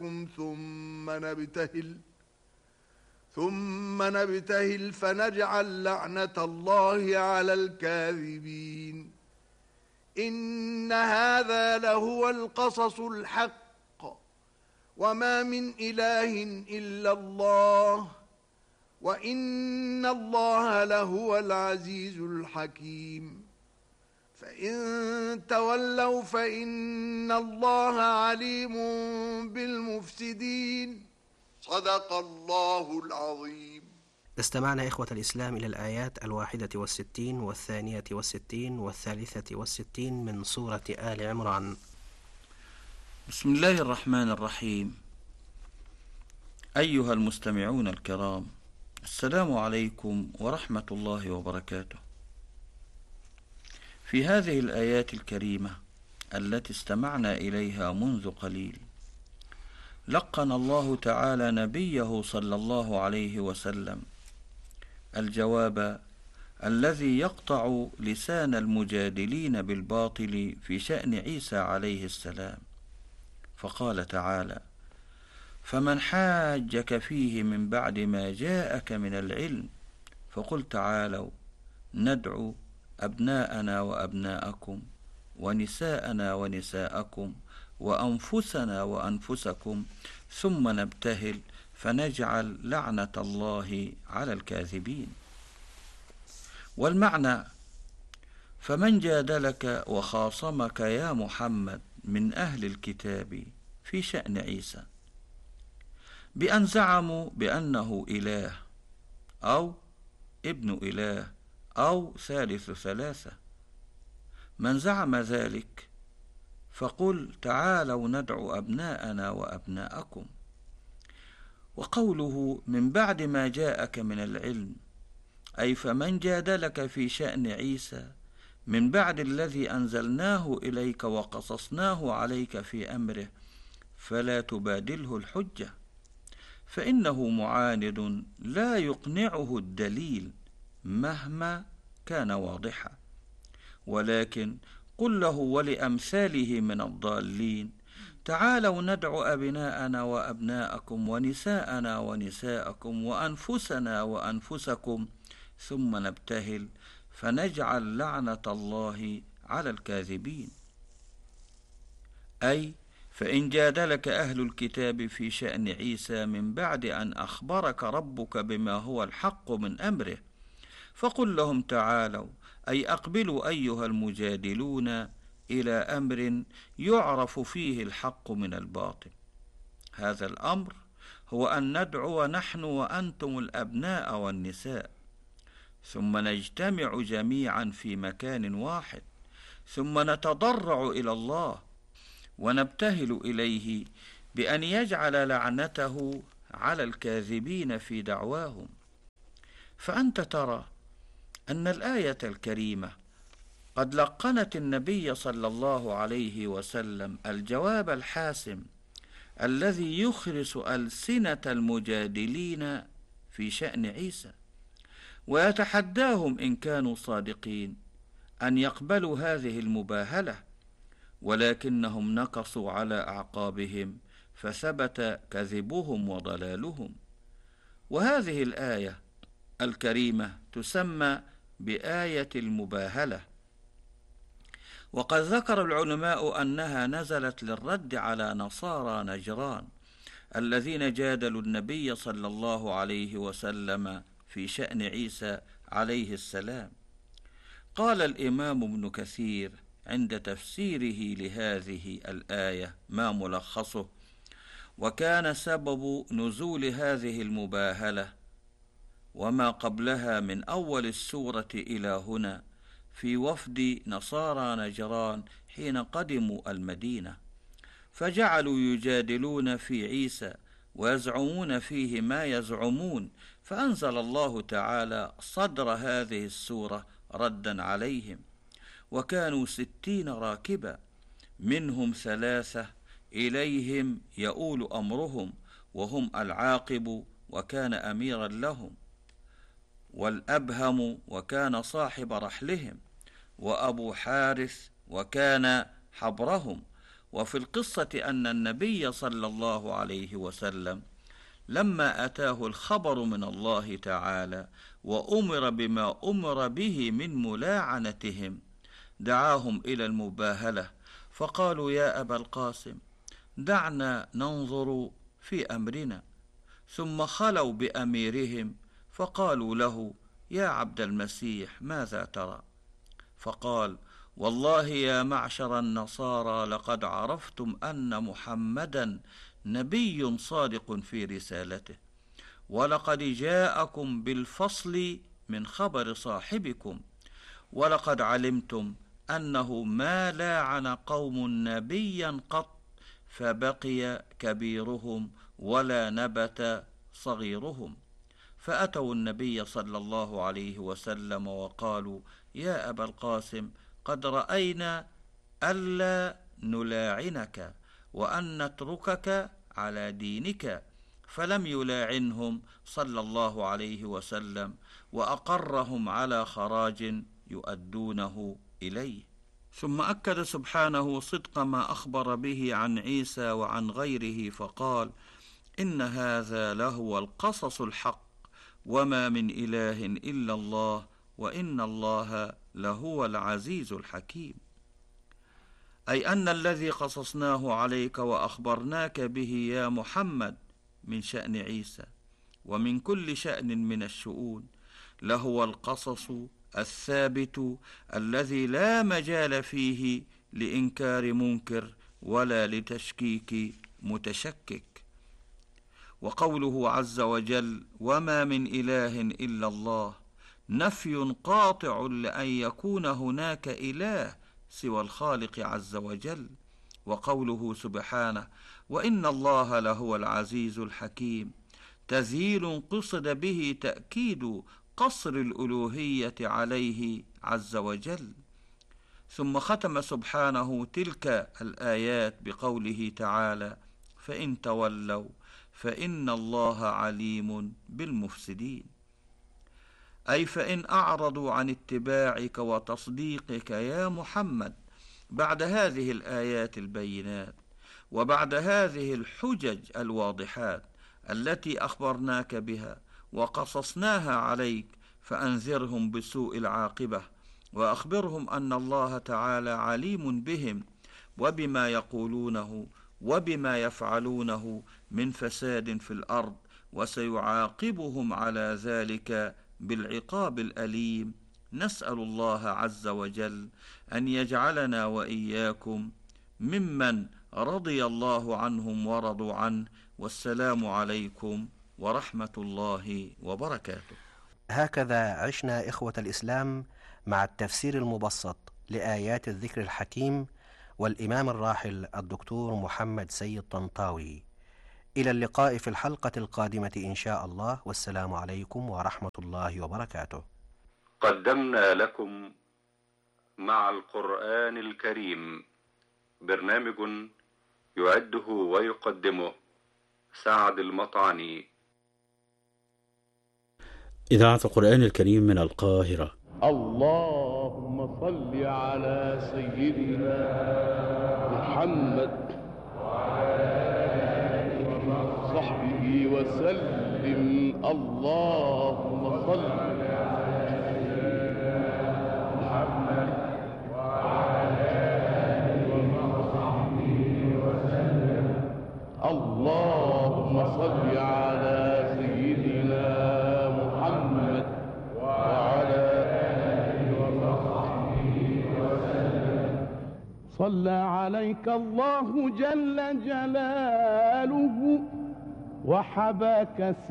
لكم ثم نبتهل فنجعل لعنة الله على الكاذبين. إن هذا لهو القصص الحق، وما من إله إلا الله، وإن الله لهو العزيز الحكيم. فإن تولوا فإن الله عليم بالمفسدين. صدق الله العظيم. استمعنا إخوة الإسلام إلى الآيات 61 و62 و63 من سورة آل عمران. بسم الله الرحمن الرحيم. أيها المستمعون الكرام، السلام عليكم ورحمة الله وبركاته. في هذه الآيات الكريمة التي استمعنا إليها منذ قليل، لقن الله تعالى نبيه صلى الله عليه وسلم الجواب الذي يقطع لسان المجادلين بالباطل في شأن عيسى عليه السلام، فقال تعالى: فمن حاجك فيه من بعد ما جاءك من العلم فقل تعالوا ندعو أبناءنا وأبناءكم ونساءنا ونساءكم وأنفسنا وأنفسكم ثم نبتهل فنجعل لعنة الله على الكاذبين. والمعنى: فمن جادلك وخاصمك يا محمد من أهل الكتاب في شأن عيسى بأن زعموا بأنه إله أو ابن إله أو ثالث ثلاثة، من زعم ذلك فقل تعالوا ندعو أبناءنا وأبناءكم. وقوله من بعد ما جاءك من العلم، أي فمن جادلك في شأن عيسى من بعد الذي أنزلناه إليك وقصصناه عليك في أمره فلا تبادله الحجة، فإنه معاند لا يقنعه الدليل مهما كان واضحا، ولكن قل له ولأمثاله من الضالين تعالوا ندعو أبناءنا وأبناءكم ونساءنا ونساءكم وأنفسنا وأنفسكم ثم نبتهل فنجعل لعنة الله على الكاذبين. أي فإن جادلك أهل الكتاب في شأن عيسى من بعد أن أخبرك ربك بما هو الحق من أمره فقل لهم تعالوا، أي أقبلوا أيها المجادلون إلى أمر يعرف فيه الحق من الباطل. هذا الأمر هو أن ندعو نحن وأنتم الأبناء والنساء، ثم نجتمع جميعا في مكان واحد، ثم نتضرع إلى الله ونبتهل إليه بأن يجعل لعنته على الكاذبين في دعواهم. فأنت ترى أن الآية الكريمة قد لقنت النبي صلى الله عليه وسلم الجواب الحاسم الذي يخرس ألسنة المجادلين في شأن عيسى، ويتحداهم إن كانوا صادقين أن يقبلوا هذه المباهلة، ولكنهم نكصوا على أعقابهم فثبت كذبهم وضلالهم. وهذه الآية الكريمة تسمى بآية المباهلة، وقد ذكر العلماء أنها نزلت للرد على نصارى نجران الذين جادلوا النبي صلى الله عليه وسلم في شأن عيسى عليه السلام. قال الإمام ابن كثير عند تفسيره لهذه الآية ما ملخصه: وكان سبب نزول هذه المباهلة وما قبلها من أول السورة إلى هنا في وفد نصارى نجران حين قدموا المدينة، فجعلوا يجادلون في عيسى ويزعمون فيه ما يزعمون، فأنزل الله تعالى صدر هذه السورة ردا عليهم. وكانوا 60 راكبا، منهم 3 إليهم يؤول أمرهم وهم العاقب وكان أميرا لهم، والأبهم وكان صاحب رحلهم، وأبو حارث وكان حبرهم، وفي القصة أن النبي صلى الله عليه وسلم لما أتاه الخبر من الله تعالى وأمر بما أمر به من ملاعنتهم دعاهم إلى المباهلة، فقالوا يا أبا القاسم دعنا ننظر في أمرنا، ثم خلوا بأميرهم فقالوا له يا عبد المسيح ماذا ترى؟ فقال والله يا معشر النصارى لقد عرفتم أن محمدا نبي صادق في رسالته، ولقد جاءكم بالفصل من خبر صاحبكم، ولقد علمتم أنه ما لاعن قوم نبيا قط فبقي كبيرهم ولا نبت صغيرهم. فأتوا النبي صلى الله عليه وسلم وقالوا يا أبا القاسم قد رأينا ألا نلاعنك وأن نتركك على دينك، فلم يلاعنهم صلى الله عليه وسلم وأقرهم على خراج يؤدونه إليه. ثم أكد سبحانه صدق ما أخبر به عن عيسى وعن غيره فقال إن هذا لهو القصص الحق وما من إله إلا الله وإن الله لهو العزيز الحكيم، أي أن الذي قصصناه عليك وأخبرناك به يا محمد من شأن عيسى ومن كل شأن من الشؤون لهو القصص الثابت الذي لا مجال فيه لإنكار منكر ولا لتشكيك متشكك. وقوله عز وجل وما من إله إلا الله نفي قاطع لأن يكون هناك إله سوى الخالق عز وجل. وقوله سبحانه وإن الله لهو العزيز الحكيم تذييل قصد به تأكيد قصر الألوهية عليه عز وجل. ثم ختم سبحانه تلك الآيات بقوله تعالى فإن تولوا فإن الله عليم بالمفسدين، أي فإن أعرضوا عن اتباعك وتصديقك يا محمد بعد هذه الآيات البينات وبعد هذه الحجج الواضحات التي أخبرناك بها وقصصناها عليك، فأنذرهم بسوء العاقبة وأخبرهم أن الله تعالى عليم بهم وبما يقولونه وبما يفعلونه من فساد في الأرض، وسيعاقبهم على ذلك بالعقاب الأليم. نسأل الله عز وجل أن يجعلنا وإياكم ممن رضي الله عنهم ورضوا عنه، والسلام عليكم ورحمة الله وبركاته. هكذا عشنا إخوة الإسلام مع التفسير المبسط لآيات الذكر الحكيم والإمام الراحل الدكتور محمد سيد طنطاوي. إلى اللقاء في الحلقة القادمة إن شاء الله، والسلام عليكم ورحمة الله وبركاته. قدمنا لكم مع القرآن الكريم برنامج يعده ويقدمه سعد المطعني. إذاعة القرآن الكريم من القاهرة. اللهم صل على سيدنا محمد وصحبه وسلم. اللهم صل على سيدنا محمد وصحبه وسلم. اللهم صل على سيدنا محمد وعلى صلى عليك الله جل جلاله وحباك